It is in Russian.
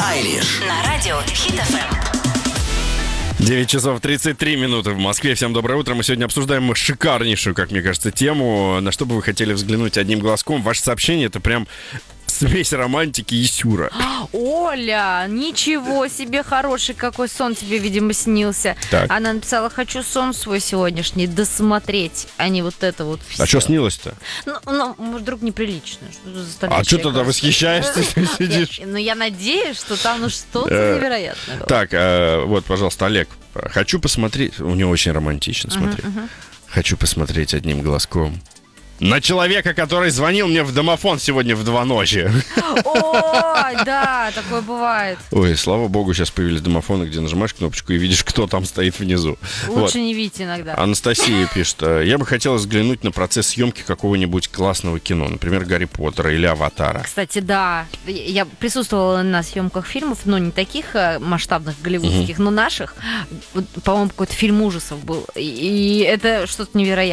Айлиш На радио Хит ФМ. 9 часов 33 минуты в Москве. Всем доброе утро. Мы сегодня обсуждаем шикарнейшую, как мне кажется, тему. На что бы вы хотели взглянуть одним глазком? Ваше сообщение — это прям смесь романтики и сюра. Оля, ничего себе, хороший какой сон тебе, видимо, снился. Так. Она написала: хочу сон свой сегодняшний досмотреть, а не вот это вот все. А что снилось-то? Ну, может, вдруг неприлично. Что заставляет А что человека тогда восхищаешься, сидишь? Ну, я надеюсь, что там что-то невероятное было. Так, вот, пожалуйста, Олег. Хочу посмотреть... У него очень романтично, смотри. Хочу посмотреть одним глазком на человека, который звонил мне в домофон сегодня в 2 ночи. Ой, да, такое бывает. Ой, слава богу, сейчас появились домофоны, где нажимаешь кнопочку и видишь, кто там стоит внизу. Лучше не видеть иногда. Анастасия пишет: я бы хотела взглянуть на процесс съемки какого-нибудь классного кино, например, Гарри Поттера или Аватара. Кстати, да, я присутствовала на съемках фильмов, но не таких масштабных голливудских, но наших. Вот, по-моему, какой-то фильм ужасов был. И это что-то невероятное.